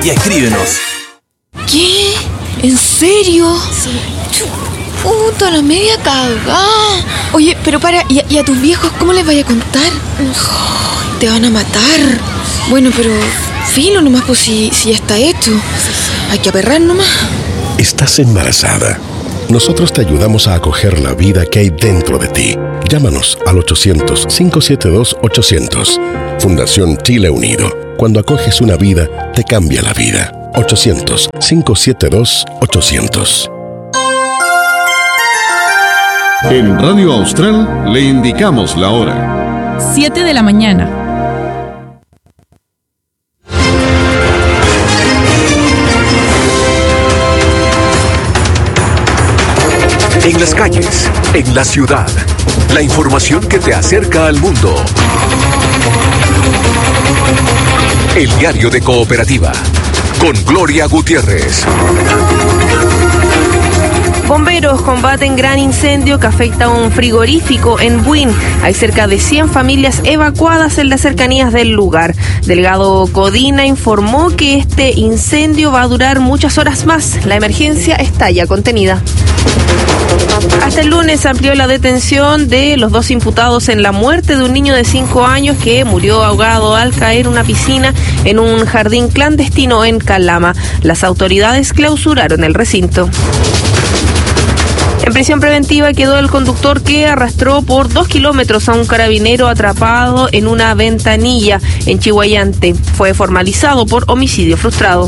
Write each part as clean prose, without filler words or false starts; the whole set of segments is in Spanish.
y escríbenos. ¿Qué? ¿En serio? Sí. Puta, la media cagada. Oye, pero para, ¿y a tus viejos cómo les vaya a contar? Oh, te van a matar. Bueno, pero filo nomás, pues si ya está hecho. Hay que aperrar nomás. Estás embarazada. Nosotros te ayudamos a acoger la vida que hay dentro de ti. Llámanos al 800-572-800. Fundación Chile Unido. Cuando acoges una vida, te cambia la vida. 800-572-800. En Radio Austral le indicamos la hora. 7 de la mañana. En las calles, en la ciudad, la información que te acerca al mundo. El diario de Cooperativa, con Gloria Gutiérrez. Bomberos combaten gran incendio que afecta a un frigorífico en Buin. Hay cerca de 100 familias evacuadas en las cercanías del lugar. Delgado Codina informó que este incendio va a durar muchas horas más. La emergencia está ya contenida. Hasta el lunes se amplió la detención de los 2 imputados en la muerte de un niño de 5 años que murió ahogado al caer en una piscina en un jardín clandestino en Calama. Las autoridades clausuraron el recinto. En prisión preventiva quedó el conductor que arrastró por 2 kilómetros a un carabinero atrapado en una ventanilla en Chihuayante. Fue formalizado por homicidio frustrado.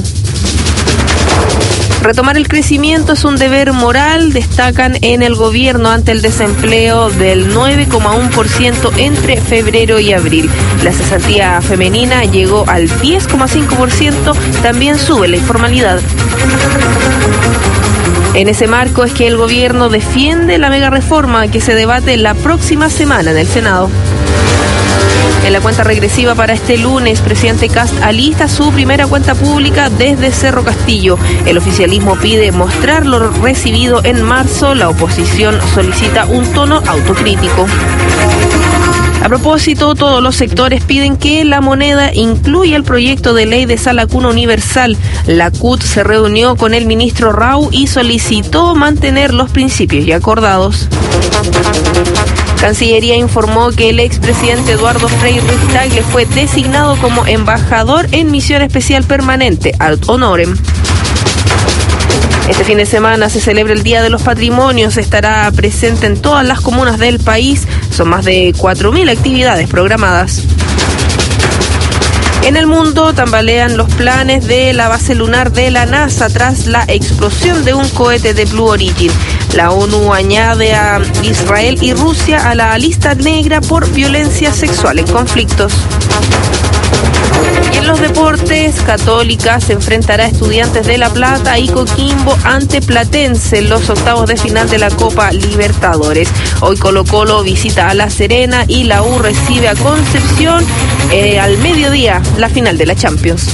Retomar el crecimiento es un deber moral, destacan en el gobierno ante el desempleo del 9,1% entre febrero y abril. La cesantía femenina llegó al 10,5%, también sube la informalidad. En ese marco es que el gobierno defiende la mega reforma que se debate la próxima semana en el Senado. En la cuenta regresiva para este lunes, presidente Kast alista su primera cuenta pública desde Cerro Castillo. El oficialismo pide mostrar lo recibido en marzo. La oposición solicita un tono autocrítico. A propósito, todos los sectores piden que la moneda incluya el proyecto de ley de sala cuna universal. La CUT se reunió con el ministro Rau y solicitó mantener los principios ya acordados. Cancillería informó que el expresidente Eduardo Frei Ruiz-Tagle fue designado como embajador en misión especial permanente, ad honorem. Este fin de semana se celebra el Día de los Patrimonios, estará presente en todas las comunas del país, son más de 4.000 actividades programadas. En el mundo tambalean los planes de la base lunar de la NASA tras la explosión de un cohete de Blue Origin. La ONU añade a Israel y Rusia a la lista negra por violencia sexual en conflictos. Y en los deportes, Católica se enfrentará a Estudiantes de La Plata y Coquimbo ante Platense en los octavos de final de la Copa Libertadores. Hoy Colo-Colo visita a La Serena y la U recibe a Concepción al mediodía, la final de la Champions.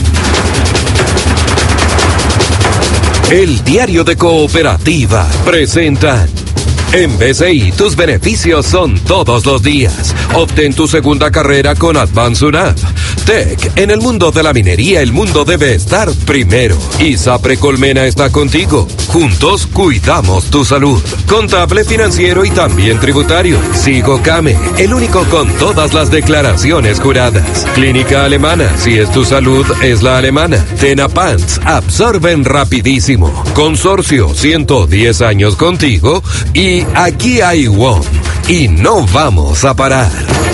El diario de Cooperativa presenta. En BCI, tus beneficios son todos los días. Obtén tu segunda carrera con Advance UNAP. Tech, en el mundo de la minería, el mundo debe estar primero. ISAPRE Colmena está contigo. Juntos cuidamos tu salud. Contable, financiero y también tributario. Sigo Came, el único con todas las declaraciones juradas. Clínica Alemana, si es tu salud, es la alemana. Tenapants, absorben rapidísimo. Consorcio, 110 años contigo. Y aquí hay WOM. Y no vamos a parar.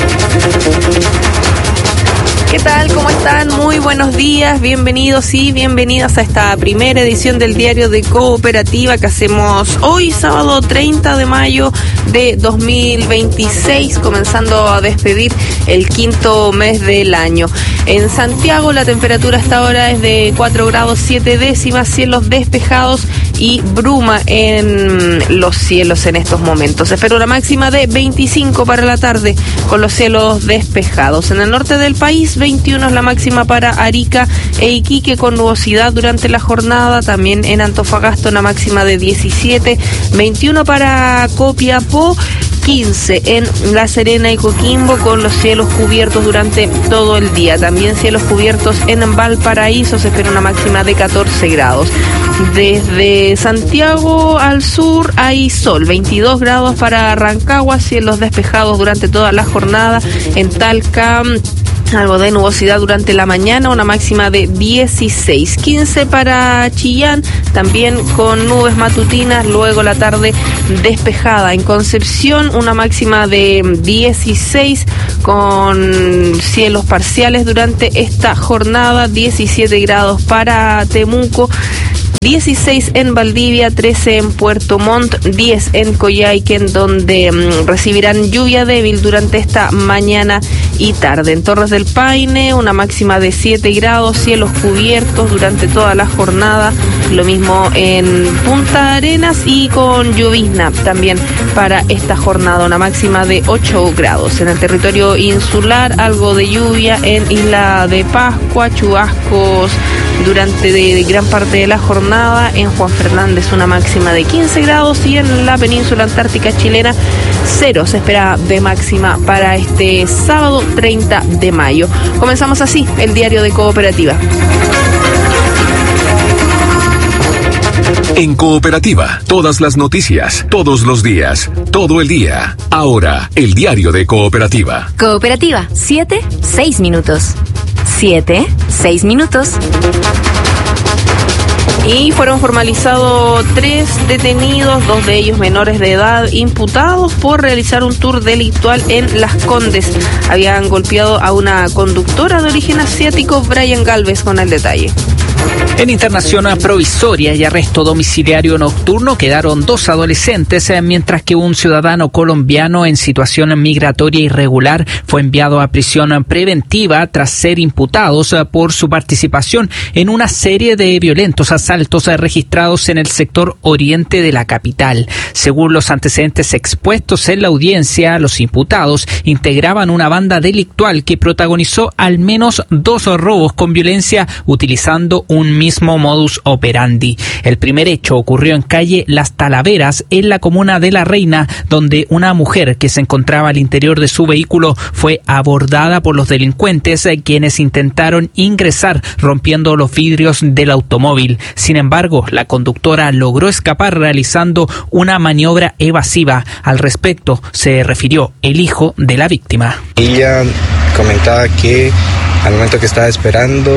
¿Qué tal? ¿Cómo están? Muy buenos días, bienvenidos y bienvenidas a esta primera edición del diario de Cooperativa que hacemos hoy, sábado 30 de mayo de 2026, comenzando a despedir el quinto mes del año. En Santiago la temperatura hasta ahora es de 4 grados 7 décimas, cielos despejados y bruma en los cielos en estos momentos. Espero una máxima de 25 para la tarde con los cielos despejados. En el norte del país, 21 es la máxima para Arica e Iquique con nubosidad durante la jornada. También en Antofagasta una máxima de 17, 21 para Copiapó, 15 en La Serena y Coquimbo, con los cielos cubiertos durante todo el día. También cielos cubiertos en Valparaíso, se espera una máxima de 14 grados. Desde Santiago al sur hay sol, 22 grados para Rancagua, cielos despejados durante toda la jornada. En Talca, algo de nubosidad durante la mañana, una máxima de 16. 15 para Chillán, también con nubes matutinas, luego la tarde despejada. En Concepción, una máxima de 16 con cielos parciales durante esta jornada. 17 grados para Temuco, 16 en Valdivia, 13 en Puerto Montt, 10 en Coyhaique, donde recibirán lluvia débil durante esta mañana y tarde. En Torres del Paine, una máxima de 7 grados, cielos cubiertos durante toda la jornada. Lo mismo en Punta Arenas y con llovizna también para esta jornada, una máxima de 8 grados. En el territorio insular, algo de lluvia en Isla de Pascua, chubascos durante de gran parte de la jornada. En Juan Fernández, una máxima de 15 grados, y en la península antártica chilena, 0 se espera de máxima para este sábado 30 de mayo. Comenzamos así el diario de Cooperativa. En Cooperativa, todas las noticias, todos los días, todo el día. Ahora, el diario de Cooperativa. Cooperativa, 7-6 minutos. 7-6 minutos. Y fueron formalizados 3 detenidos, 2 de ellos menores de edad, imputados por realizar un tour delictual en Las Condes. Habían golpeado a una conductora de origen asiático. Brian Galvez con el detalle. En internación provisoria y arresto domiciliario nocturno quedaron 2 adolescentes, mientras que un ciudadano colombiano en situación migratoria irregular fue enviado a prisión preventiva tras ser imputados por su participación en una serie de violentos asaltos registrados en el sector oriente de la capital. Según los antecedentes expuestos en la audiencia, los imputados integraban una banda delictual que protagonizó al menos 2 robos con violencia utilizando un mismo modus operandi. El primer hecho ocurrió en calle Las Talaveras, en la comuna de La Reina, donde una mujer que se encontraba al interior de su vehículo fue abordada por los delincuentes, quienes intentaron ingresar rompiendo los vidrios del automóvil. Sin embargo, la conductora logró escapar realizando una maniobra evasiva. Al respecto, se refirió el hijo de la víctima. Ella comentaba que al momento que estaba esperando,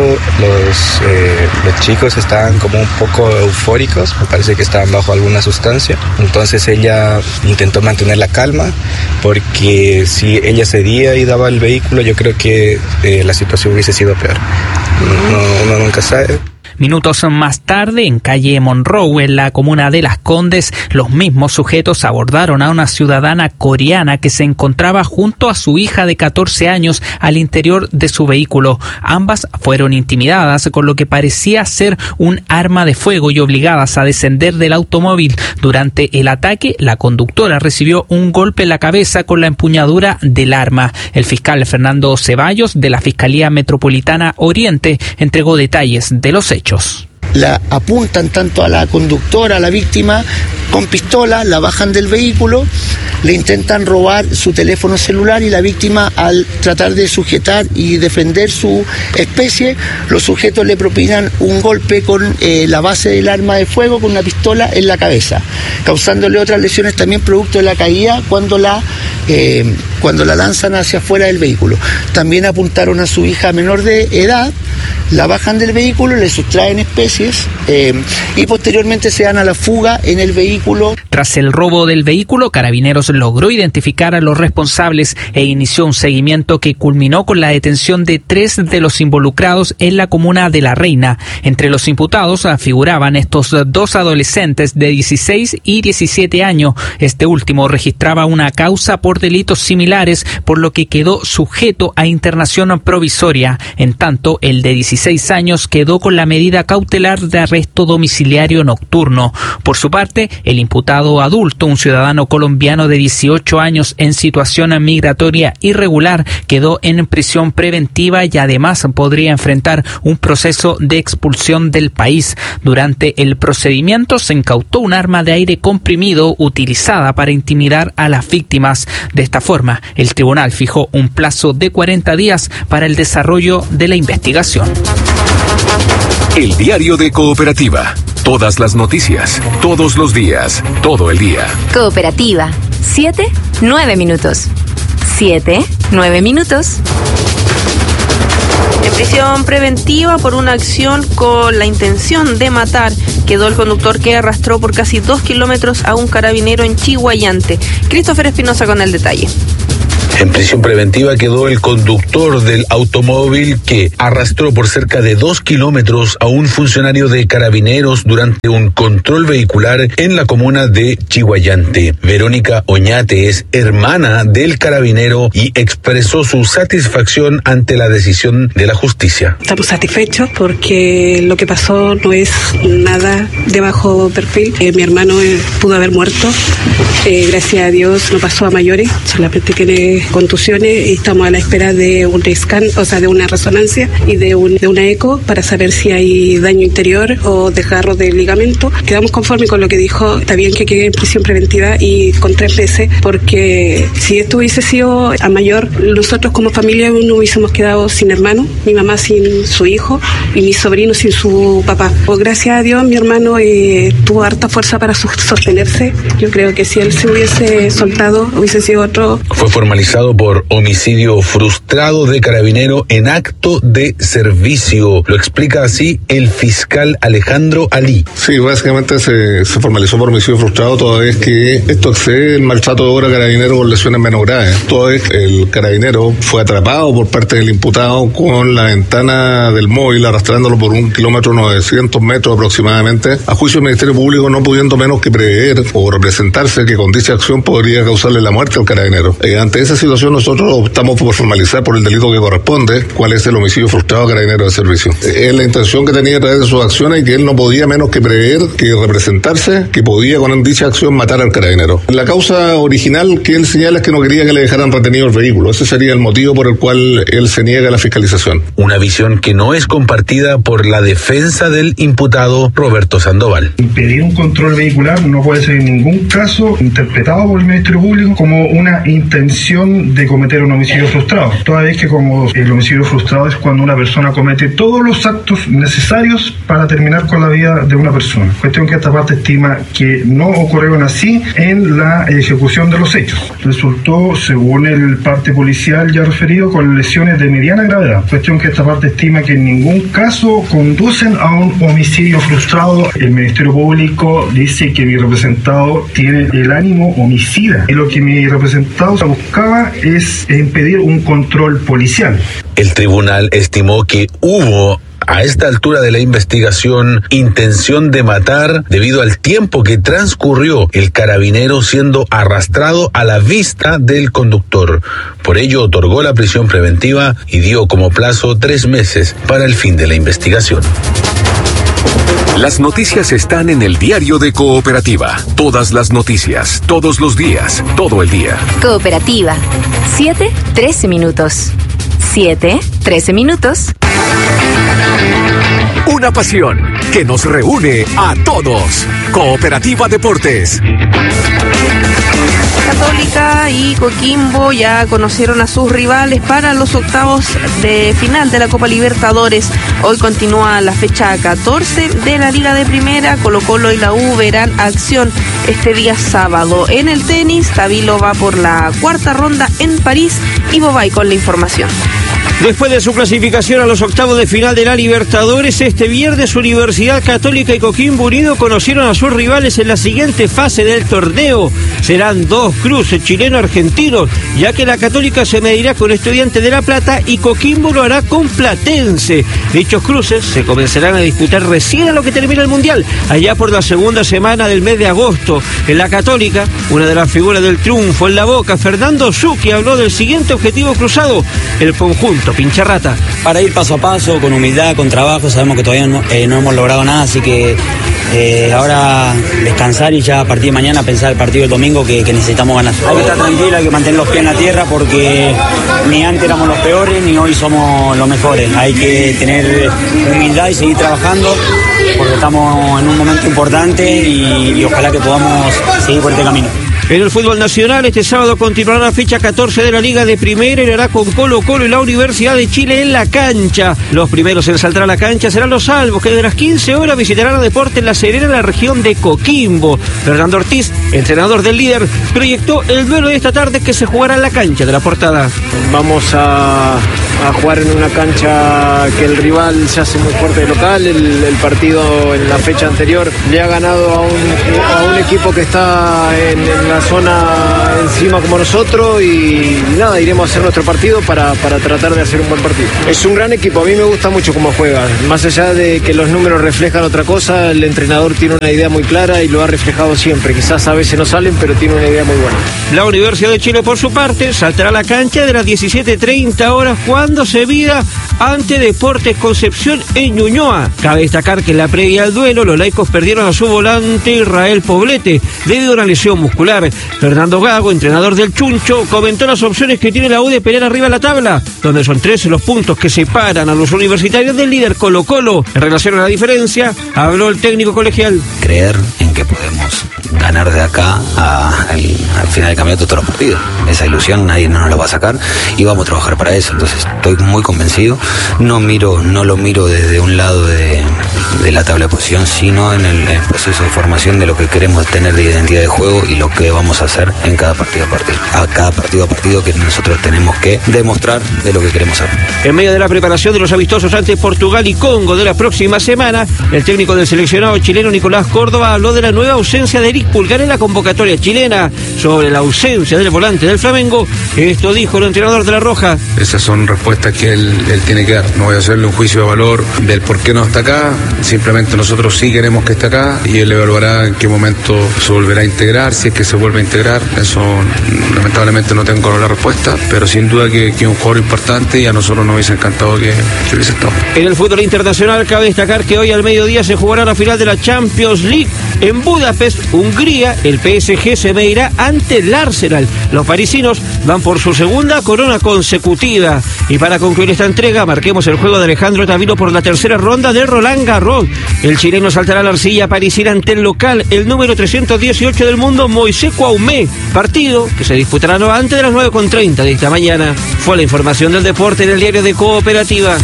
los chicos estaban como un poco eufóricos, me parece que estaban bajo alguna sustancia. Entonces ella intentó mantener la calma, porque si ella cedía y daba el vehículo, yo creo que la situación hubiese sido peor. Uno nunca sabe. Minutos más tarde, en calle Monroe, en la comuna de Las Condes, los mismos sujetos abordaron a una ciudadana coreana que se encontraba junto a su hija de 14 años al interior de su vehículo. Ambas fueron intimidadas con lo que parecía ser un arma de fuego y obligadas a descender del automóvil. Durante el ataque, la conductora recibió un golpe en la cabeza con la empuñadura del arma. El fiscal Fernando Ceballos, de la Fiscalía Metropolitana Oriente, entregó detalles de los hechos. La apuntan tanto a la conductora, a la víctima, con pistola, la bajan del vehículo, le intentan robar su teléfono celular, y la víctima, al tratar de sujetar y defender su especie, los sujetos le propinan un golpe con la base del arma de fuego, con una pistola en la cabeza, causándole otras lesiones también producto de la caída cuando la lanzan hacia afuera del vehículo. También apuntaron a su hija menor de edad, la bajan del vehículo, le sustraen especies y posteriormente se dan a la fuga en el vehículo. Tras el robo del vehículo, Carabineros logró identificar a los responsables e inició un seguimiento que culminó con la detención de 3 de los involucrados en la comuna de La Reina. Entre los imputados figuraban estos 2 adolescentes de 16 y 17 años. Este último registraba una causa por delitos similares similares, por lo que quedó sujeto a internación provisoria. En tanto, el de 16 años quedó con la medida cautelar de arresto domiciliario nocturno. Por su parte, el imputado adulto, un ciudadano colombiano de 18 años en situación migratoria irregular, quedó en prisión preventiva y además podría enfrentar un proceso de expulsión del país. Durante el procedimiento se incautó un arma de aire comprimido utilizada para intimidar a las víctimas. De esta forma, el tribunal fijó un plazo de 40 días para el desarrollo de la investigación. El diario de Cooperativa. Todas las noticias, todos los días, todo el día. Cooperativa. 7, 9 minutos. 7, 9 minutos. En prisión preventiva por una acción con la intención de matar, quedó el conductor que arrastró por casi 2 kilómetros a un carabinero en Chiguayante. Christopher Espinosa con el detalle. En prisión preventiva quedó el conductor del automóvil que arrastró por cerca de 2 kilómetros a un funcionario de Carabineros durante un control vehicular en la comuna de Chiguayante. Verónica Oñate es hermana del carabinero y expresó su satisfacción ante la decisión de la justicia. Estamos satisfechos porque lo que pasó no es nada de bajo perfil. Mi hermano pudo haber muerto. Gracias a Dios no pasó a mayores, solamente tiene contusiones y estamos a la espera de un scan, o sea, de una resonancia y de una eco para saber si hay daño interior o desgarro del ligamento. Quedamos conformes con lo que dijo. Está bien que quede en prisión preventiva y con 3 meses, porque si esto hubiese sido a mayor, nosotros como familia no hubiésemos quedado sin hermano, mi mamá sin su hijo y mi sobrino sin su papá. Pues gracias a Dios mi hermano tuvo harta fuerza para sostenerse. Yo creo que si él se hubiese soltado hubiese sido otro. Fue formalizado por homicidio frustrado de carabinero en acto de servicio. Lo explica así el fiscal Alejandro Ali. Sí, básicamente se formalizó por homicidio frustrado toda vez que esto excede el maltrato de obra carabinero con lesiones menos graves. Toda vez que el carabinero fue atrapado por parte del imputado con la ventana del móvil arrastrándolo por 1 kilómetro 900 metros aproximadamente, a juicio del Ministerio Público no pudiendo menos que prever o representarse que con dicha acción podría causarle la muerte al carabinero. Ante esa situación nosotros optamos por formalizar por el delito que corresponde, cuál es el homicidio frustrado a carabinero de servicio. Es la intención que tenía a través de sus acciones y que él no podía menos que prever, que representarse, que podía con dicha acción matar al carabinero. La causa original que él señala es que no quería que le dejaran retenido el vehículo. Ese sería el motivo por el cual él se niega a la fiscalización. Una visión que no es compartida por la defensa del imputado Roberto Sandoval. Impedir un control vehicular no puede ser en ningún caso interpretado por el Ministerio Público como una intención de cometer un homicidio frustrado, toda vez que como el homicidio frustrado es cuando una persona comete todos los actos necesarios para terminar con la vida de una persona. Cuestión que esta parte estima que no ocurrieron así en la ejecución de los hechos. Resultó, según el parte policial ya referido, con lesiones de mediana gravedad. Cuestión que esta parte estima que en ningún caso conducen a un homicidio frustrado. El Ministerio Público dice que mi representado tiene el ánimo homicida y lo que mi representado buscaba es impedir un control policial. El tribunal estimó que hubo a esta altura de la investigación intención de matar debido al tiempo que transcurrió el carabinero siendo arrastrado a la vista del conductor. Por ello otorgó la prisión preventiva y dio como plazo 3 meses para el fin de la investigación. Las noticias están en el diario de Cooperativa. Todas las noticias, todos los días, todo el día. Cooperativa. 7, 13 minutos. 7, 13 minutos. Una pasión que nos reúne a todos. Cooperativa Deportes. Católica y Coquimbo ya conocieron a sus rivales para los octavos de final de la Copa Libertadores. Hoy continúa la fecha 14 de la Liga de Primera. Colo-Colo y la U verán acción este día sábado. En el tenis, Tabilo va por la 4ª ronda en París y Bobay con la información. Después de su clasificación a los octavos de final de la Libertadores, este viernes Universidad Católica y Coquimbo Unido conocieron a sus rivales en la siguiente fase del torneo. Serán dos cruces chileno-argentinos, ya que la Católica se medirá con Estudiantes de La Plata y Coquimbo lo hará con Platense. Dichos cruces se comenzarán a disputar recién a lo que termina el Mundial, allá por la segunda semana del mes de agosto. En la Católica, una de las figuras del triunfo en la Boca, Fernando Zucchi, habló del siguiente objetivo cruzado: el conjunto Pincharrata. Para ir paso a paso, con humildad, con trabajo. Sabemos que todavía no hemos logrado nada, así que ahora descansar y ya a partir de mañana pensar el partido del domingo que necesitamos ganar. Hay que estar tranquilo, hay que mantener los pies en la tierra, porque ni antes éramos los peores ni hoy somos los mejores. Hay que tener humildad y seguir trabajando, porque estamos en un momento importante y ojalá que podamos seguir por este camino. En el fútbol nacional, este sábado continuará la fecha 14 de la Liga de Primera y lo hará con Colo-Colo y la Universidad de Chile en la cancha. Los primeros en saltar a la cancha serán los Salvos, que desde las 15 horas visitarán a Deportes La Serena en la región de Coquimbo. Fernando Ortiz, entrenador del líder, proyectó el duelo de esta tarde que se jugará en la cancha de La Portada. Vamos a jugar en una cancha que el rival se hace muy fuerte de local. El partido en la fecha anterior le ha ganado a un equipo que está en la zona encima como nosotros, y nada, iremos a hacer nuestro partido para tratar de hacer un buen partido. Es un gran equipo, a mí me gusta mucho cómo juega, más allá de que los números reflejan otra cosa. El entrenador tiene una idea muy clara y lo ha reflejado siempre. Quizás a veces no salen, pero tiene una idea muy buena. La Universidad de Chile, por su parte, saltará a la cancha de las 17:30 horas cuando se mida ante Deportes Concepción en Ñuñoa. Cabe destacar que en la previa al duelo los laicos perdieron a su volante Israel Poblete debido a una lesión muscular. Fernando Gago, entrenador del Chuncho, comentó las opciones que tiene la U de pelear arriba en la tabla, donde son 13 los puntos que separan a los universitarios del líder Colo-Colo. En relación a la diferencia, habló el técnico colegial. Creer en que podemos ganar de acá al final del campeonato todos los partidos. Esa ilusión nadie nos la va a sacar y vamos a trabajar para eso. Entonces estoy muy convencido. No lo miro desde un lado de la tabla de posición, sino en el proceso de formación de lo que queremos tener de identidad de juego y lo que vamos a hacer en cada partido a partido. A cada partido a partido que nosotros tenemos que demostrar de lo que queremos hacer. En medio de la preparación de los amistosos ante Portugal y Congo de la próxima semana, el técnico del seleccionado chileno Nicolás Córdoba habló de la nueva ausencia de Eric Pulgar en la convocatoria chilena. Sobre la ausencia del volante del Flamengo, esto dijo el entrenador de La Roja. Esas son respuestas que él tiene que dar. No voy a hacerle un juicio de valor del por qué no está acá. Simplemente nosotros sí queremos que esté acá y él evaluará en qué momento se volverá a integrar, si es que se vuelve a integrar. Eso lamentablemente no tengo la respuesta, pero sin duda que es un jugador importante y a nosotros nos hubiese encantado que hubiese estado. En el fútbol internacional cabe destacar que hoy al mediodía se jugará la final de la Champions League en Budapest, Hungría. El PSG se medirá ante el Arsenal. Los parisinos van por su segunda corona consecutiva. Y para concluir esta entrega, marquemos el juego de Alejandro Tavilo por la tercera ronda de Roland Garros. El chileno saltará a la arcilla parisina ante el local, el número 318 del mundo, Moisés Cuaumé. Partido que se disputará antes de las 9:30 de esta mañana. Fue la información del deporte en el diario de Cooperativa.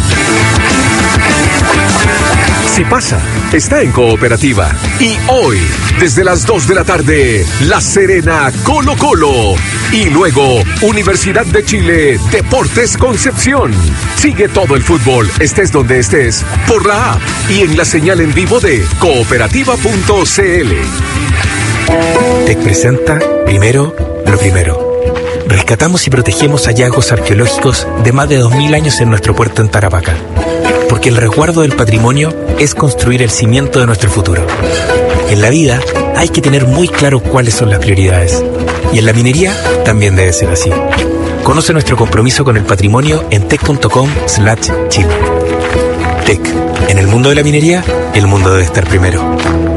Si pasa, está en Cooperativa. Y hoy, desde las 2 de la tarde, La Serena, Colo-Colo. Y luego, Universidad de Chile, Deportes Concepción. Sigue todo el fútbol, estés donde estés, por la app y en la señal en vivo de cooperativa.cl. TEC presenta Primero lo Primero. Rescatamos y protegemos hallazgos arqueológicos de más de 2000 años en nuestro puerto en Tarapacá. Porque el resguardo del patrimonio es construir el cimiento de nuestro futuro. En la vida hay que tener muy claro cuáles son las prioridades. Y en la minería también debe ser así. Conoce nuestro compromiso con el patrimonio en tec.com/Chile. TEC. En el mundo de la minería, el mundo debe estar primero.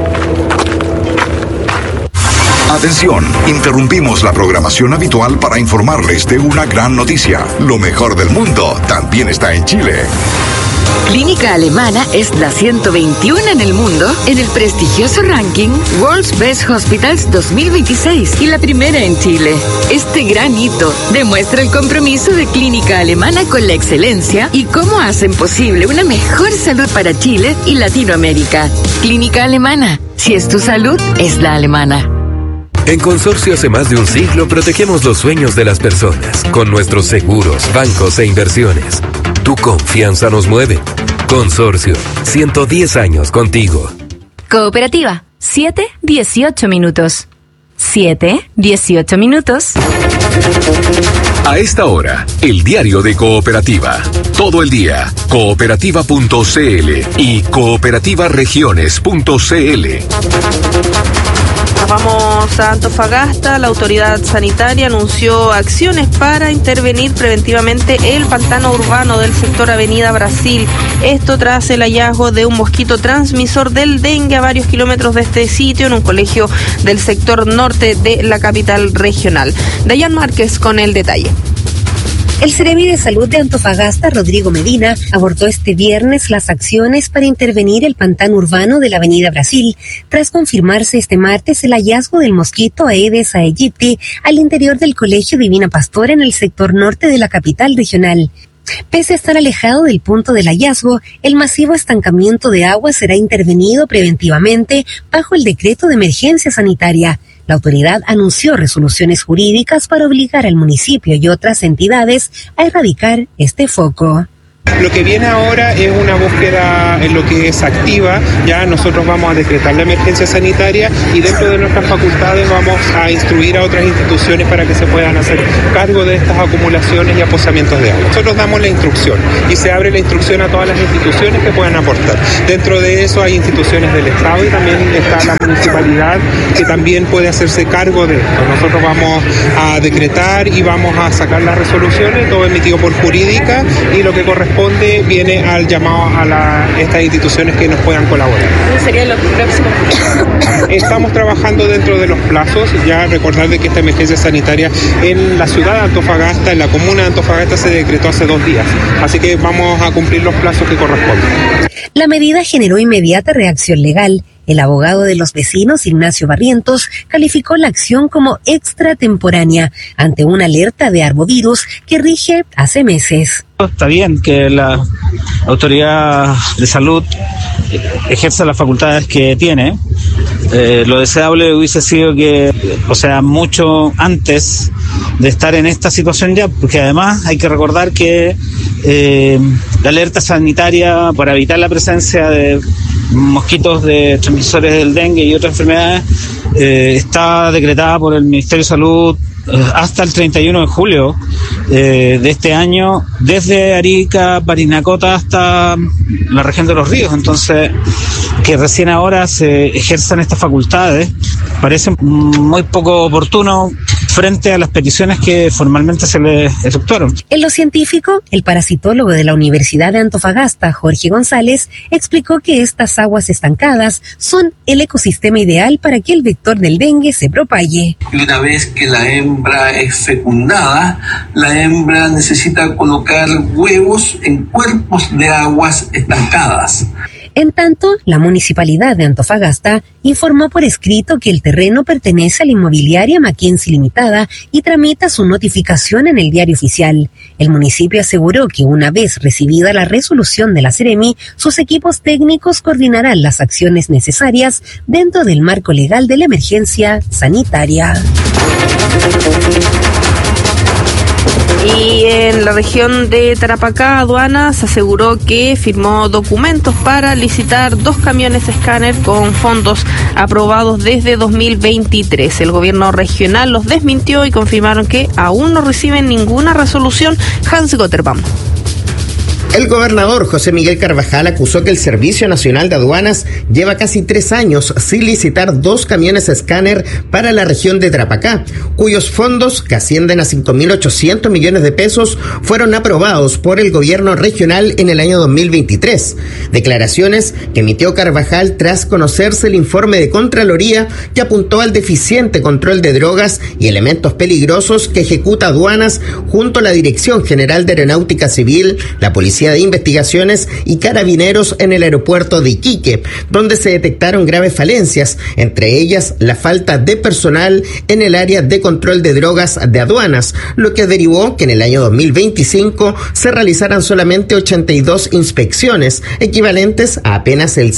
Atención, interrumpimos la programación habitual para informarles de una gran noticia. Lo mejor del mundo también está en Chile. Clínica Alemana es la 121 en el mundo en el prestigioso ranking World's Best Hospitals 2026 y la primera en Chile. Este gran hito demuestra el compromiso de Clínica Alemana con la excelencia y cómo hacen posible una mejor salud para Chile y Latinoamérica. Clínica Alemana, si es tu salud, es la alemana. En Consorcio hace más de un siglo protegemos los sueños de las personas con nuestros seguros, bancos e inversiones. Tu confianza nos mueve. Consorcio, 110 años contigo. Cooperativa, 7:18 minutos. 7:18 minutos. A esta hora, el diario de Cooperativa. Todo el día, cooperativa.cl y cooperativaregiones.cl. Vamos a Antofagasta. La autoridad sanitaria anunció acciones para intervenir preventivamente el pantano urbano del sector Avenida Brasil. Esto tras el hallazgo de un mosquito transmisor del dengue a varios kilómetros de este sitio en un colegio del sector norte de la capital regional. Dayan Márquez con el detalle. El Seremi de Salud de Antofagasta, Rodrigo Medina, abordó este viernes las acciones para intervenir el pantano urbano de la Avenida Brasil, tras confirmarse este martes el hallazgo del mosquito Aedes aegypti al interior del Colegio Divina Pastora en el sector norte de la capital regional. Pese a estar alejado del punto del hallazgo, el masivo estancamiento de agua será intervenido preventivamente bajo el decreto de emergencia sanitaria. La autoridad anunció resoluciones jurídicas para obligar al municipio y otras entidades a erradicar este foco. Lo que viene ahora es una búsqueda en lo que es activa. Ya nosotros vamos a decretar la emergencia sanitaria y dentro de nuestras facultades vamos a instruir a otras instituciones para que se puedan hacer cargo de estas acumulaciones y aposamientos de agua. Nosotros damos la instrucción y se abre la instrucción a todas las instituciones que puedan aportar. Dentro de eso hay instituciones del Estado y también está la municipalidad que también puede hacerse cargo de esto. Nosotros vamos a decretar y vamos a sacar las resoluciones, todo emitido por jurídica, y lo que corresponde viene al llamado a estas instituciones que nos puedan colaborar. ¿Cuáles serían los próximos? Estamos trabajando dentro de los plazos. Ya recordar de que esta emergencia sanitaria en la ciudad de Antofagasta, en la comuna de Antofagasta, se decretó hace 2 días. Así que vamos a cumplir los plazos que corresponden. La medida generó inmediata reacción legal. El abogado de los vecinos, Ignacio Barrientos, calificó la acción como extratemporánea ante una alerta de arbovirus que rige hace meses. Está bien que la autoridad de salud ejerza las facultades que tiene. Lo deseable hubiese sido que, mucho antes de estar en esta situación ya, porque además hay que recordar que la alerta sanitaria para evitar la presencia de mosquitos de transmisores del dengue y otras enfermedades está decretada por el Ministerio de Salud hasta el 31 de julio de este año, desde Arica, Parinacota hasta la región de Los Ríos. Entonces, que recién ahora se ejerzan estas facultades parece muy poco oportuno frente a las peticiones que formalmente se le efectuaron. En lo científico, el parasitólogo de la Universidad de Antofagasta, Jorge González, explicó que estas aguas estancadas son el ecosistema ideal para que el vector del dengue se propague. Una vez que la hembra es fecundada, la hembra necesita colocar huevos en cuerpos de aguas estancadas. En tanto, la Municipalidad de Antofagasta informó por escrito que el terreno pertenece a la inmobiliaria Mackenzie Limitada y tramita su notificación en el Diario Oficial. El municipio aseguró que una vez recibida la resolución de la Seremi, sus equipos técnicos coordinarán las acciones necesarias dentro del marco legal de la emergencia sanitaria. Y en la región de Tarapacá, Aduanas aseguró que firmó documentos para licitar 2 camiones escáner con fondos aprobados desde 2023. El gobierno regional los desmintió y confirmaron que aún no reciben ninguna resolución. Hans Gotterbaum. El gobernador José Miguel Carvajal acusó que el Servicio Nacional de Aduanas lleva casi 3 años sin licitar 2 camiones escáner para la región de Tarapacá, cuyos fondos, que ascienden a 5.800 millones de pesos, fueron aprobados por el gobierno regional en el año 2023. Declaraciones que emitió Carvajal tras conocerse el informe de Contraloría que apuntó al deficiente control de drogas y elementos peligrosos que ejecuta Aduanas junto a la Dirección General de Aeronáutica Civil, la Policía Policía de Investigaciones y Carabineros en el aeropuerto de Iquique, donde se detectaron graves falencias, entre ellas la falta de personal en el área de control de drogas de aduanas, lo que derivó que en el año 2025 se realizaran solamente 82 inspecciones, equivalentes a apenas el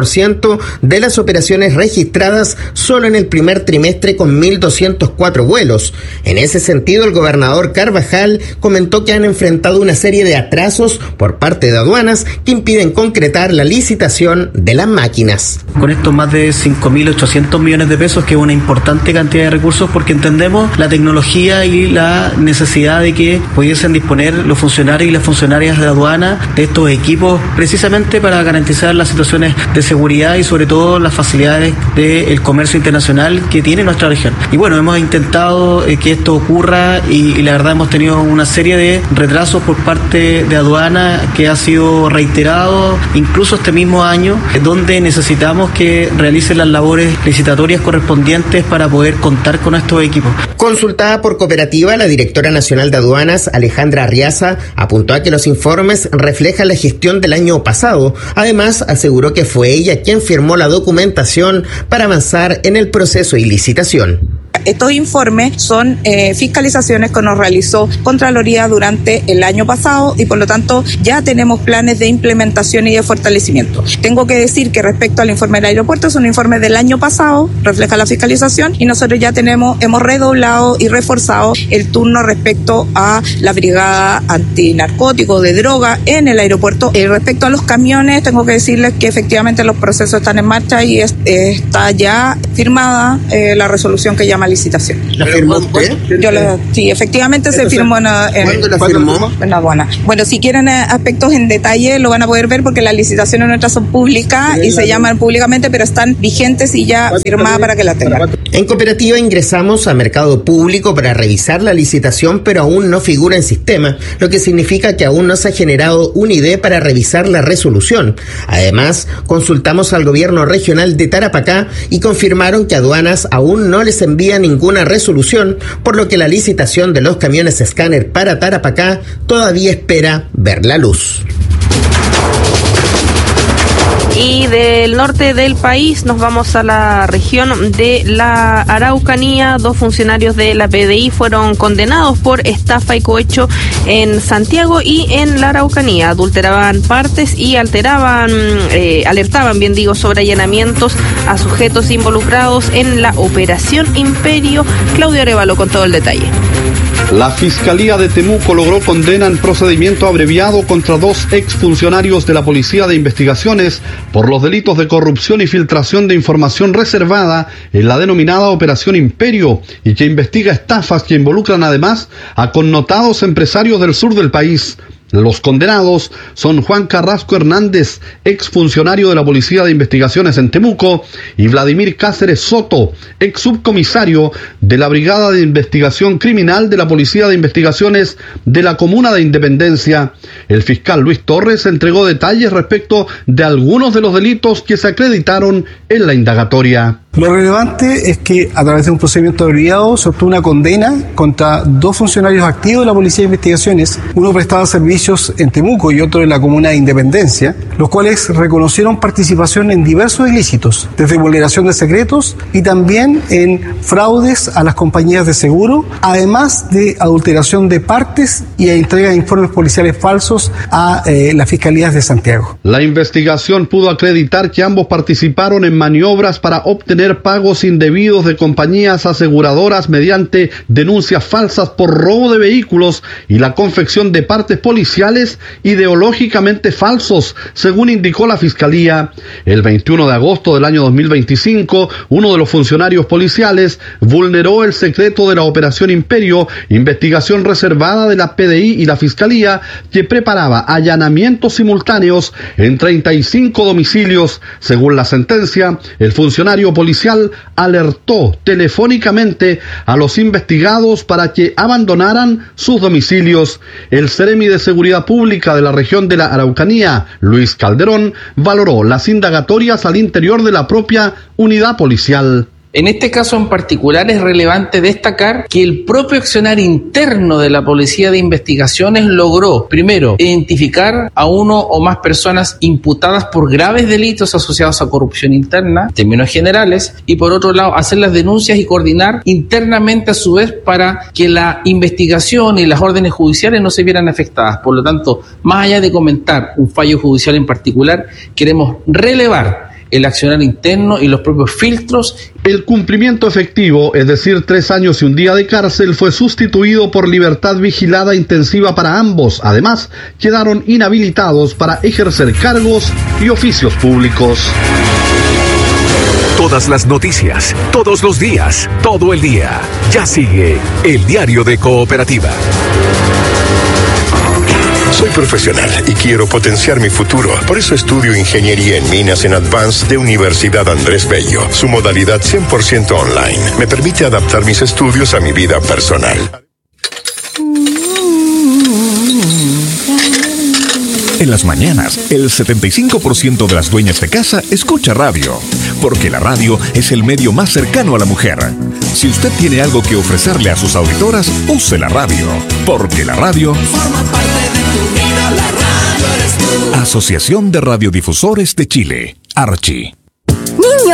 7% de las operaciones registradas solo en el primer trimestre, con 1.204 vuelos. En ese sentido, el gobernador Carvajal comentó que han enfrentado una serie de atrasos por parte de aduanas que impiden concretar la licitación de las máquinas. Con esto más de 5.800 millones de pesos, que es una importante cantidad de recursos, porque entendemos la tecnología y la necesidad de que pudiesen disponer los funcionarios y las funcionarias de aduana de estos equipos, precisamente para garantizar las situaciones de seguridad y sobre todo las facilidades del comercio internacional que tiene nuestra región. Y bueno, hemos intentado que esto ocurra y la verdad hemos tenido una serie de retrasos por parte de aduana que ha sido reiterado incluso este mismo año, donde necesitamos que realicen las labores licitatorias correspondientes para poder contar con estos equipos. Consultada por Cooperativa, la directora nacional de aduanas, Alejandra Arriaza, apuntó a que los informes reflejan la gestión del año pasado. Además, aseguró que fue ella quien firmó la documentación para avanzar en el proceso y licitación. Estos informes son fiscalizaciones que nos realizó Contraloría durante el año pasado y por lo tanto ya tenemos planes de implementación y de fortalecimiento. Tengo que decir que respecto al informe del aeropuerto, es un informe del año pasado, refleja la fiscalización y nosotros ya hemos redoblado y reforzado el turno respecto a la brigada antinarcótico de droga en el aeropuerto. Respecto a los camiones, tengo que decirles que efectivamente los procesos están en marcha y está ya firmada la resolución que llama licitación. ¿La firmó usted? Sí, efectivamente se firmó ¿Cuándo la firmó? En la aduana. Bueno, si quieren aspectos en detalle lo van a poder ver porque las licitaciones nuestras son públicas y se llaman públicamente, pero están vigentes y ya firmadas para que la tengan. En Cooperativa ingresamos a Mercado Público para revisar la licitación, pero aún no figura en sistema, lo que significa que aún no se ha generado un ID para revisar la resolución. Además, consultamos al gobierno regional de Tarapacá y confirmaron que aduanas aún no les envía ninguna resolución, por lo que la licitación de los camiones escáner para Tarapacá todavía espera ver la luz. Y del norte del país nos vamos a la región de la Araucanía. 2 funcionarios de la PDI fueron condenados por estafa y cohecho en Santiago y en la Araucanía. Adulteraban partes y alertaban sobre allanamientos a sujetos involucrados en la Operación Imperio. Claudio Arevalo con todo el detalle. La Fiscalía de Temuco logró condena en procedimiento abreviado contra 2 exfuncionarios de la Policía de Investigaciones por los delitos de corrupción y filtración de información reservada en la denominada Operación Imperio y que investiga estafas que involucran además a connotados empresarios del sur del país. Los condenados son Juan Carrasco Hernández, exfuncionario de la Policía de Investigaciones en Temuco, y Vladimir Cáceres Soto, ex subcomisario de la Brigada de Investigación Criminal de la Policía de Investigaciones de la Comuna de Independencia. El fiscal Luis Torres entregó detalles respecto de algunos de los delitos que se acreditaron en la indagatoria. Lo relevante es que a través de un procedimiento abreviado se obtuvo una condena contra 2 funcionarios activos de la Policía de Investigaciones. Uno prestaba servicios en Temuco y otro en la Comuna de Independencia, los cuales reconocieron participación en diversos ilícitos, desde vulneración de secretos y también en fraudes a las compañías de seguro, además de adulteración de partes y entrega de informes policiales falsos a las Fiscalías de Santiago. La investigación pudo acreditar que ambos participaron en maniobras para obtener pagos indebidos de compañías aseguradoras mediante denuncias falsas por robo de vehículos y la confección de partes policiales ideológicamente falsos, según indicó la Fiscalía. El 21 de agosto del año 2025, uno de los funcionarios policiales vulneró el secreto de la Operación Imperio, investigación reservada de la PDI y la Fiscalía, que preparaba allanamientos simultáneos en 35 domicilios. Según la sentencia, el funcionario policial alertó telefónicamente a los investigados para que abandonaran sus domicilios. El Seremi de Seguridad Pública de la región de la Araucanía, Luis Calderón, valoró las indagatorias al interior de la propia unidad policial. En este caso en particular es relevante destacar que el propio accionar interno de la Policía de Investigaciones logró, primero, identificar a uno o más personas imputadas por graves delitos asociados a corrupción interna, en términos generales, y por otro lado, hacer las denuncias y coordinar internamente a su vez para que la investigación y las órdenes judiciales no se vieran afectadas. Por lo tanto, más allá de comentar un fallo judicial en particular, queremos relevar el accionar interno y los propios filtros. El cumplimiento efectivo, es decir, 3 años y un día de cárcel, fue sustituido por libertad vigilada intensiva para ambos. Además, quedaron inhabilitados para ejercer cargos y oficios públicos. Todas las noticias, todos los días, todo el día. Ya sigue el Diario de Cooperativa. Soy profesional y quiero potenciar mi futuro. Por eso estudio Ingeniería en Minas en Advanced de Universidad Andrés Bello. Su modalidad 100% online me permite adaptar mis estudios a mi vida personal. En las mañanas, el 75% de las dueñas de casa escucha radio, porque la radio es el medio más cercano a la mujer. Si usted tiene algo que ofrecerle a sus auditoras, use la radio, porque la radio forma parte de tu vida, la radio eres tú. Asociación de Radiodifusores de Chile, Archi.